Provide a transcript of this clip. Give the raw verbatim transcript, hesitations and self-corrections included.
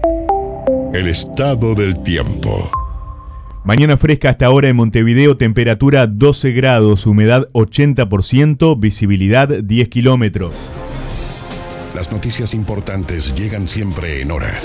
El estado del tiempo. Mañana fresca hasta ahora en Montevideo, temperatura doce grados, humedad ochenta por ciento, visibilidad diez kilómetros. Las noticias importantes llegan siempre en hora.